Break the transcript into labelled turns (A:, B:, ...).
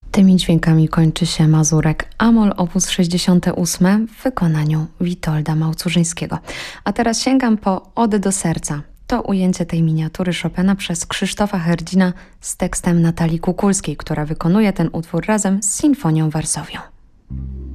A: Tymi dźwiękami kończy się mazurek Amol op. 68 w wykonaniu Witolda Małcurzyńskiego. A teraz sięgam po Odę do serca. To ujęcie tej miniatury Chopina przez Krzysztofa Herdzina z tekstem Natalii Kukulskiej, która wykonuje ten utwór razem z Sinfonią Warsowią.